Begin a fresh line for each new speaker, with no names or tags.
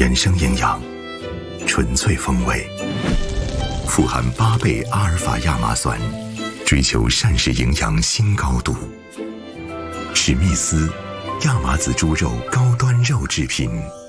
原生营养，纯粹风味，富含8倍阿尔法亚麻酸，追求膳食营养新高度。史密斯亚麻籽猪肉高端肉制品。